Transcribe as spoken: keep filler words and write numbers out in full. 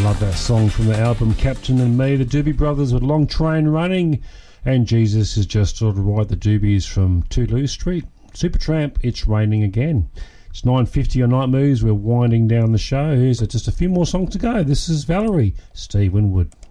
Love that song from the album Captain and Me, the Doobie Brothers with Long Train Running, and Jesus is just all right, the Doobies from Toulouse Street. Supertramp, It's Raining Again. It's nine fifty on Night Moves. We're winding down the show. Here's just a few more songs to go. This is Valerie, Steve Winwood.